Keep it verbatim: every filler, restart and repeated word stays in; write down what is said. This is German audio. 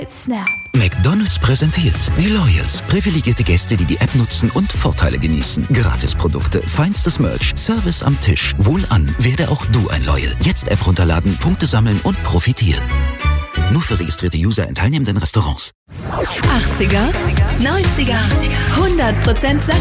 mit Snap. McDonald's präsentiert die Loyals. Privilegierte Gäste, die die App nutzen und Vorteile genießen. Gratisprodukte, feinstes Merch, Service am Tisch. Wohlan, werde auch du ein Loyal. Jetzt App runterladen, Punkte sammeln und profitieren. Nur für registrierte User in teilnehmenden Restaurants. achtziger, neunziger, hundert Prozent